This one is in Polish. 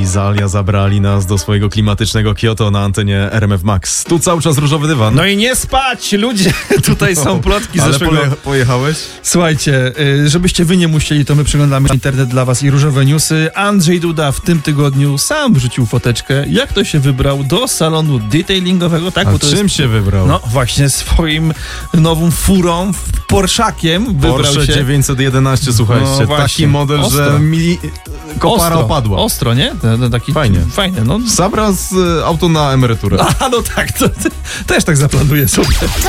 Izalia zabrali nas do swojego klimatycznego Kyoto na antenie RMF Max. Tu cały czas różowy dywan. No i nie spać, ludzie! Tutaj są plotki Ale zeszłego... pojechałeś? Słuchajcie, żebyście wy nie musieli, to my przeglądamy internet dla was i różowe newsy. Andrzej Duda w tym tygodniu sam wrzucił foteczkę, jak to się wybrał do salonu detailingowego. Tak, A bo to czym jest... się wybrał? No właśnie swoim nową furą, Porszakiem wybrał Porsche się. 911, słuchajcie, No właśnie. taki model, Ostro. że mi kopara opadła. Ostro, nie? Taki Fajnie. Fajne, no. Zabra z auto na emeryturę. A, no tak, to też tak zaplanuję sobie.